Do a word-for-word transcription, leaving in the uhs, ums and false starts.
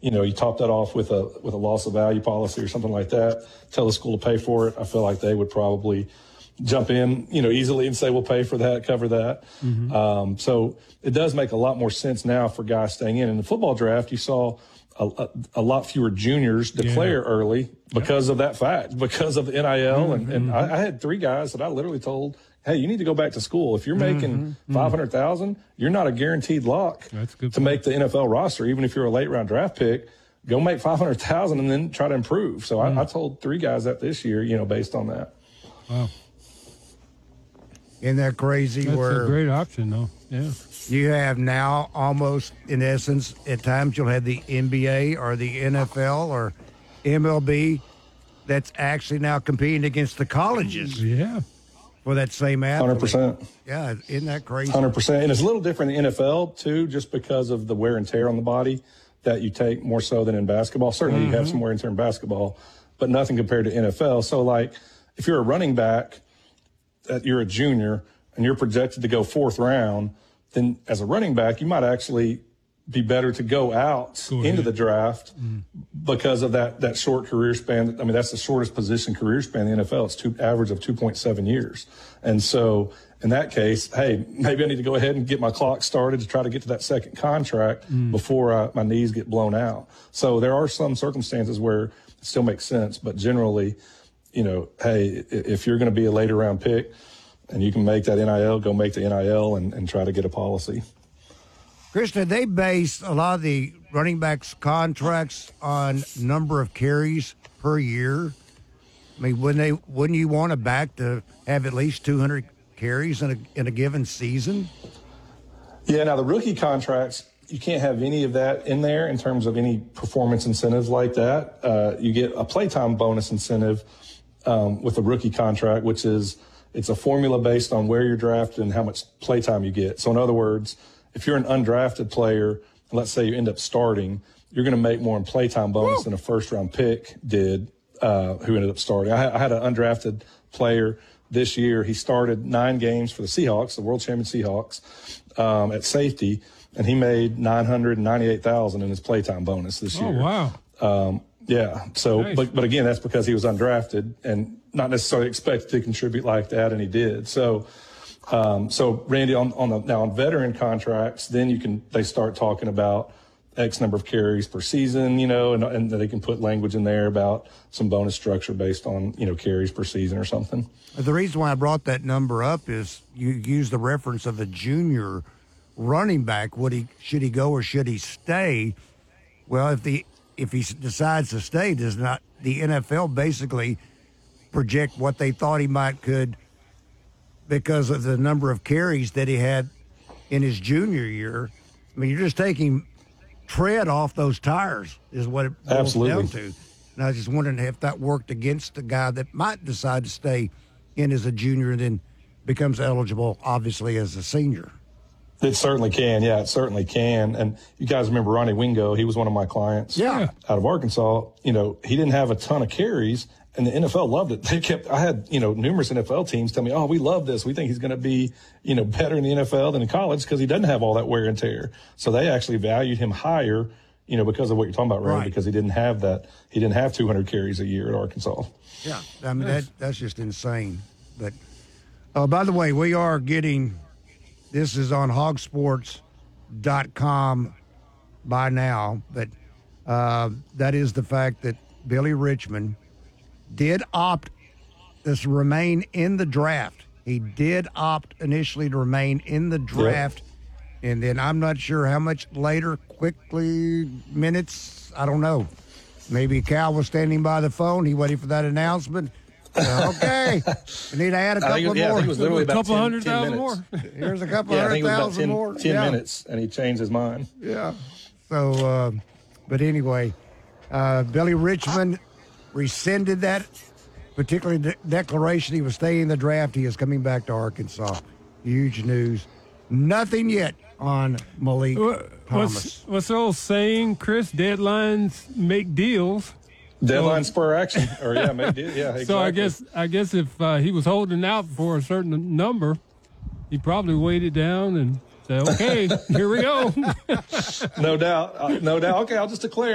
you know, you top that off with a with a loss of value policy or something like that, tell the school to pay for it, I feel like they would probably jump in, you know, easily and say, we'll pay for that, cover that. Mm-hmm. Um, so it does make a lot more sense now for guys staying in. In the football draft, you saw a, a, a lot fewer juniors declare yeah. early because yep. of that fact, because of the N I L. Mm-hmm. And, and I, I had three guys that I literally told, hey, you need to go back to school. If you're making mm-hmm. five hundred thousand dollars, you're not a guaranteed lock That's good to make the N F L roster. Even if you're a late round draft pick, go make five hundred thousand dollars and then try to improve. So mm-hmm. I, I told three guys that this year, you know, based on that. Wow. Isn't that crazy? That's where a great option, though. Yeah. You have now almost, in essence, at times you'll have the N B A or the N F L or M L B that's actually now competing against the colleges. Yeah. For that same athlete. one hundred percent. Yeah, isn't that crazy? one hundred percent. And it's a little different in the N F L, too, just because of the wear and tear on the body that you take more so than in basketball. Certainly mm-hmm. you have some wear and tear in basketball, but nothing compared to N F L. So, like, if you're a running back, that you're a junior, and you're projected to go fourth round, then as a running back, you might actually be better to go out go into the draft mm. because of that that short career span. I mean, that's the shortest position career span in the N F L. It's two average of two point seven years. And so in that case, hey, maybe I need to go ahead and get my clock started to try to get to that second contract mm. before I, my knees get blown out. So there are some circumstances where it still makes sense, but generally, you know, hey, if you're going to be a later round pick and you can make that N I L, go make the N I L and, and try to get a policy. Krista, they base a lot of the running backs' contracts on number of carries per year. I mean, wouldn't they? Wouldn't you want a back to have at least two hundred carries in a in a given season? Yeah. Now the rookie contracts, you can't have any of that in there in terms of any performance incentives like that. Uh, you get a playtime bonus incentive um, with a rookie contract, which is it's a formula based on where you're drafted and how much playtime you get. So in other words, if you're an undrafted player, let's say you end up starting, you're going to make more in playtime bonus Woo! Than a first-round pick did, uh, who ended up starting. I, I had an undrafted player this year. He started nine games for the Seahawks, the world champion Seahawks, um, at safety, and he made nine hundred ninety-eight thousand dollars in his playtime bonus this oh, year. Oh, wow. Um, yeah. So, nice. but, but again, that's because he was undrafted and not necessarily expected to contribute like that, and he did. So, Um, so Randy, on, on the, now on veteran contracts, then you can, they start talking about X number of carries per season, you know, and, and they can put language in there about some bonus structure based on, you know, carries per season or something. The reason why I brought that number up is you use the reference of a junior running back. Would he, should he go or should he stay? Well, if the, if he decides to stay, does not the N F L basically project what they thought he might could because of the number of carries that he had in his junior year? I mean, you're just taking tread off those tires is what it boils Absolutely. down to. And I was just wondering if that worked against the guy that might decide to stay in as a junior and then becomes eligible, obviously, as a senior. It certainly can. Yeah, it certainly can. And you guys remember Ronnie Wingo? He was one of my clients yeah. out of Arkansas. You know, he didn't have a ton of carries, and the N F L loved it. They kept, I had, you know, numerous N F L teams tell me, oh, we love this. We think he's going to be, you know, better in the N F L than in college because he doesn't have all that wear and tear. So they actually valued him higher, you know, because of what you're talking about, Ray, right. because he didn't have that. He didn't have two hundred carries a year at Arkansas. Yeah. I mean, that that's just insane. But, uh, by the way, we are getting, this is on hog sports dot com by now, but uh, that is the fact that Billy Richmond did opt to remain in the draft. He did opt initially to remain in the draft, yep. and then I'm not sure how much later, quickly, minutes, I don't know. Maybe Cal was standing by the phone. He waited for that announcement. Uh, okay, we need to add a couple think, yeah, more. I think it was literally a about couple ten, hundred ten thousand minutes. more. Here's a couple yeah, hundred I think it was about thousand ten, more. ten yeah. minutes, and he changed his mind. Yeah. So, uh, but anyway, uh, Billy Richmond rescinded that particular de- declaration. He was staying in the draft. He is coming back to Arkansas. Huge news. Nothing yet on Malik What, Thomas. What's, what's the old saying, Chris? Deadlines make deals. Deadline so, spur action, or yeah, make deal. Yeah, exactly. So I guess I guess if uh, he was holding out for a certain number, he probably waited down and said, "Okay, here we go." No doubt, uh, no doubt. Okay, I'll just declare.